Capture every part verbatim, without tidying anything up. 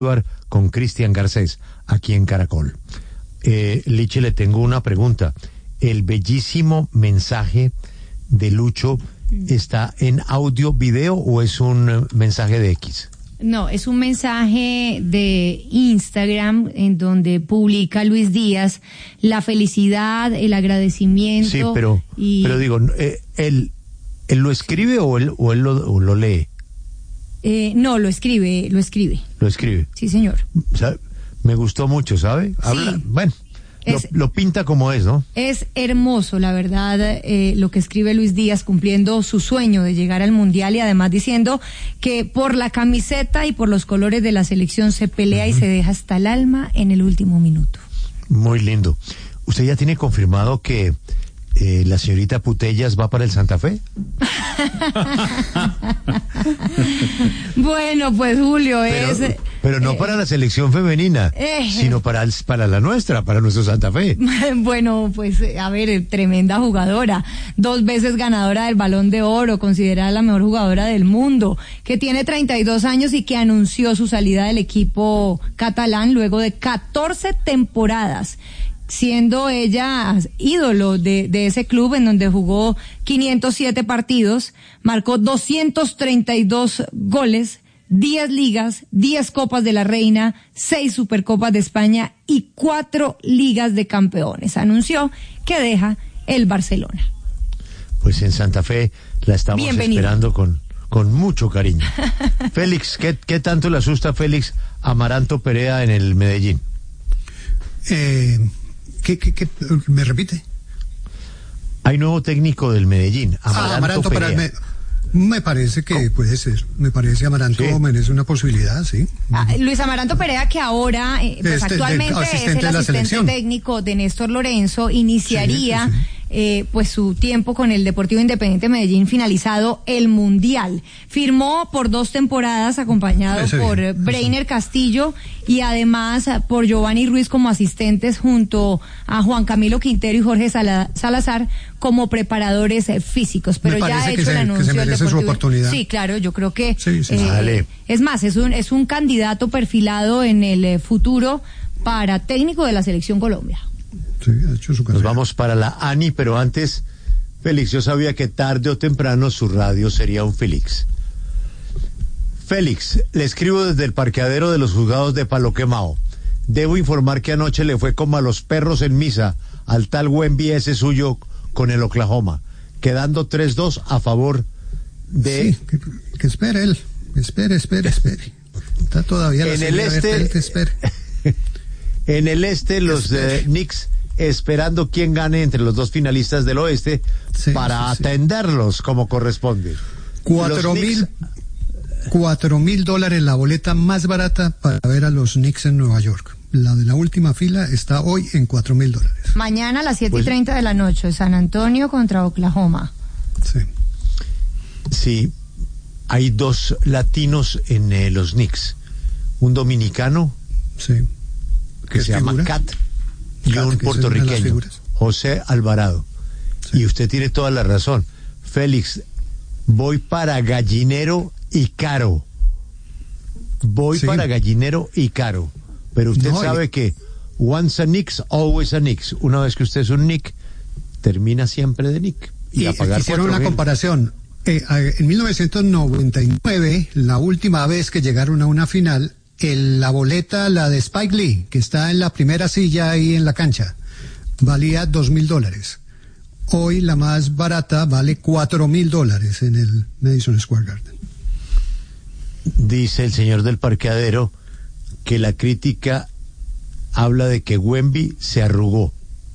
con Cristian Garcés, aquí en Caracol. Eh, Liche, le tengo una pregunta. El bellísimo mensaje de Lucho, ¿está en audio, video o es un mensaje de X? No, es un mensaje de Instagram en donde publica Luis Díaz la felicidad, el agradecimiento. Sí, pero, y... pero digo, eh, ¿él, él lo escribe o él, o él lo, o lo lee? Eh, no, lo escribe, lo escribe. Lo escribe. Sí, señor. O sea, me gustó mucho, ¿sabe? Habla, sí. Bueno, es, lo, lo pinta como es, ¿no? Es hermoso, la verdad, eh, lo que escribe Luis Díaz, cumpliendo su sueño de llegar al Mundial y además diciendo que por la camiseta y por los colores de la selección se pelea uh-huh. y se deja hasta el alma en el último minuto. Muy lindo. ¿Usted ya tiene confirmado que Eh, la señorita Putellas va para el Santa Fe? Bueno, pues Julio, pero, es... Pero no eh, para la selección femenina, eh, sino para, el, para la nuestra, para nuestro Santa Fe. Bueno, pues a ver, tremenda jugadora, dos veces ganadora del Balón de Oro, considerada la mejor jugadora del mundo, que tiene treinta y dos años y que anunció su salida del equipo catalán luego de catorce temporadas, siendo ella ídolo de, de ese club en donde jugó quinientos siete partidos, marcó doscientos treinta y dos goles, diez ligas, diez Copas de la Reina, seis Supercopas de España y cuatro Ligas de Campeones. Anunció que deja el Barcelona. Pues en Santa Fe la estamos Bienvenido. esperando con, con mucho cariño. Félix, ¿qué, ¿qué tanto le asusta Félix Amaranto Perea en el Medellín? Eh... ¿Qué, qué, qué, ¿Me repite? Hay nuevo técnico del Medellín, Amaranto, ah, Amaranto Perea. Para el me, me parece que ¿Cómo? puede ser. Me parece Amaranto ¿Sí? merece una posibilidad, sí. Ah, Luis Amaranto Perea, que ahora, eh, pues este, actualmente de, es el asistente técnico de Néstor Lorenzo, iniciaría... Sí, sí, sí. Eh, pues su tiempo con el Deportivo Independiente Medellín finalizado el Mundial. Firmó por dos temporadas acompañado Ese por bien. Breiner Castillo y además por Giovanni Ruiz como asistentes junto a Juan Camilo Quintero y Jorge Sala, Salazar como preparadores eh, físicos. Pero ya ha hecho se, el anuncio que se merece del su oportunidad. Sí, claro, yo creo que sí, sí, eh, vale. es más, es un, es un candidato perfilado en el eh, futuro para técnico de la Selección Colombia. Sí, ha hecho su Nos vamos para la ANI, pero antes, Félix, yo sabía que tarde o temprano su radio sería un Félix. Félix, le escribo desde el parqueadero de los juzgados de Palo Quemao. Debo informar que anoche le fue como a los perros en misa al tal Wemby ese suyo con el Oklahoma, quedando tres dos a favor de... Sí, que, que espere él, espere, espere, espere. Está todavía la en el este... abierta, espere. En el este, los eh, Knicks esperando quién gane entre los dos finalistas del oeste sí, para sí, sí. atenderlos como corresponde. Cuatro mil, cuatro mil dólares la boleta más barata para ver a los Knicks en Nueva York. La de la última fila está hoy en cuatro mil dólares. Mañana a las siete pues, y treinta de la noche, San Antonio contra Oklahoma. Sí. Sí, hay dos latinos en eh, los Knicks. Un dominicano. Sí. Que se figura? llama Cat. Y un puertorriqueño, José Alvarado. Sí. Y usted tiene toda la razón. Félix, voy para Gallinero y Caro. Voy sí. para Gallinero y Caro. Pero usted no, sabe y... que once a Knicks, always a Knicks. Una vez que usted es un Knick, termina siempre de Knick. Y, y a pagar hicieron una mil. comparación. Eh, en mil novecientos noventa y nueve, la última vez que llegaron a una final, El, la boleta, la de Spike Lee, que está en la primera silla ahí en la cancha, valía dos mil dólares. Hoy la más barata vale cuatro mil dólares en el Madison Square Garden. Dice el señor del parqueadero que la crítica habla de que Wemby se arrugó.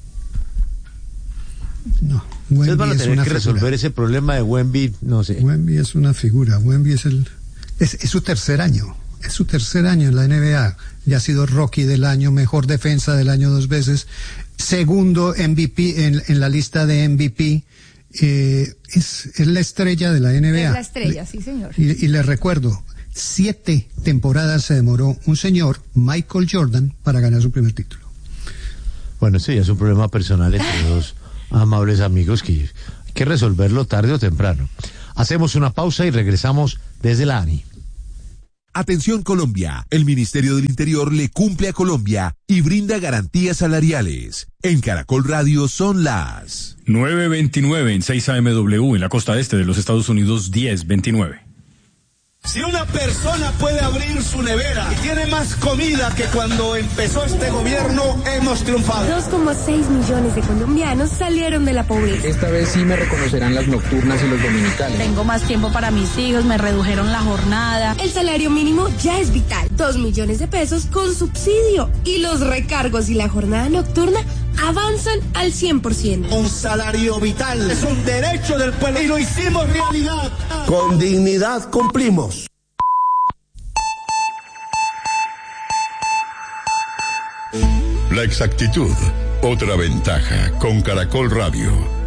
No, Wemby Ustedes van a tener que figura. resolver ese problema de Wemby, no sé. Wemby es una figura, Wemby es el, es, es su tercer año. Es su tercer año en la N B A. Ya ha sido rookie del año, mejor defensa del año dos veces, segundo M V P en, en la lista de M V P. Eh, es, es la estrella de la N B A. Es la estrella, sí, señor. Y, y le recuerdo, siete temporadas se demoró un señor, Michael Jordan, para ganar su primer título. Bueno, eso ya es un problema personal entre dos amables amigos que hay que resolverlo tarde o temprano. Hacemos una pausa y regresamos desde la ANI. Atención Colombia, el Ministerio del Interior le cumple a Colombia y brinda garantías salariales. En Caracol Radio son las nueve veintinueve en seis A M W en la costa este de los Estados Unidos, diez veintinueve. Si una persona puede abrir su nevera y tiene más comida que cuando empezó este gobierno, hemos triunfado. dos coma seis millones de colombianos salieron de la pobreza. Esta vez sí me reconocerán las nocturnas y los dominicales. Tengo más tiempo para mis hijos, me redujeron la jornada. El salario mínimo ya es vital. Dos millones de pesos con subsidio. Y los recargos y la jornada nocturna avanzan al cien por ciento. Un salario vital es un derecho del pueblo y lo hicimos realidad. Con dignidad cumplimos. La exactitud, otra ventaja con Caracol Radio.